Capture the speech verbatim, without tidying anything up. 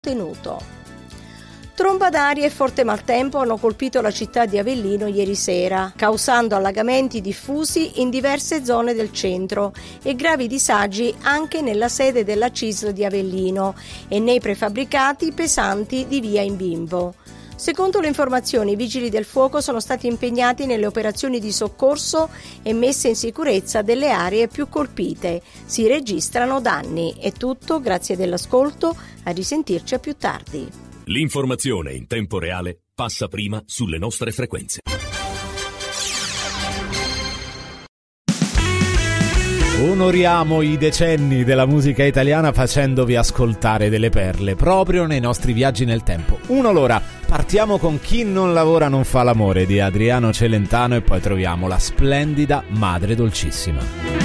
tenuto. Tromba d'aria e forte maltempo hanno colpito la città di Avellino ieri sera, causando allagamenti diffusi in diverse zone del centro e gravi disagi anche nella sede della C I S L di Avellino e nei prefabbricati pesanti di via in Bimbo. Secondo le informazioni, i vigili del fuoco sono stati impegnati nelle operazioni di soccorso e messa in sicurezza delle aree più colpite. Si registrano danni. È tutto, grazie dell'ascolto, a risentirci a più tardi. L'informazione in tempo reale passa prima sulle nostre frequenze. Onoriamo i decenni della musica italiana facendovi ascoltare delle perle proprio nei nostri viaggi nel tempo. Uno l'ora, partiamo con Chi non lavora non fa l'amore di Adriano Celentano e poi troviamo la splendida Madre Dolcissima.